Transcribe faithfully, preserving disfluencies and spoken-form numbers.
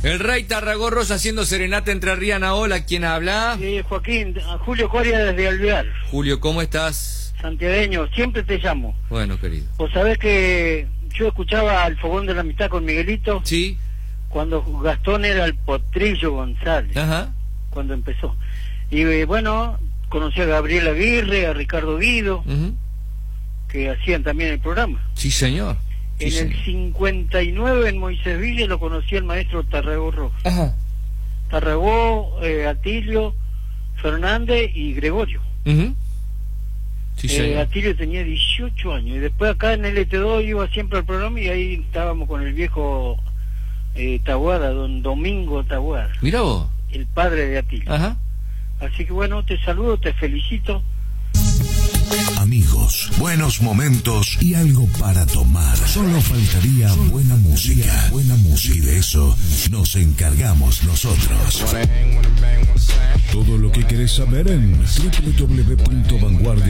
El Rey Tarragorros haciendo serenata entrerriana. Hola, ¿quién habla? Sí, Joaquín, Julio Coria desde Alvear. Julio, ¿cómo estás? Santiagueño, siempre te llamo. Bueno, querido. Vos sabés que yo escuchaba al Fogón de la Amistad con Miguelito. Sí. Cuando Gastón era el Potrillo González. Ajá. Cuando empezó. Y eh, bueno, conocí a Gabriel Aguirre, a Ricardo Guido, Uh-huh. que hacían también el programa. Sí, señor. Sí, en señor. el cincuenta y nueve en Moisés Villa lo conocí al maestro Tarragorros. Ajá. Tarragó, eh, Atilio, Fernández y Gregorio. Uh-huh. Sí, Eh, señor. Atilio tenía dieciocho años y después acá en L T dos iba siempre al programa y ahí estábamos con el viejo eh, Taboada, don Domingo Taboada, Mira vos. el padre de Atilio. Ajá. Así que bueno, te saludo, te felicito. Amigos, buenos momentos y algo para tomar. Solo faltaría buena música, buena música, y de eso nos encargamos nosotros. Todo lo que querés saber en doble u doble u doble u punto vanguardia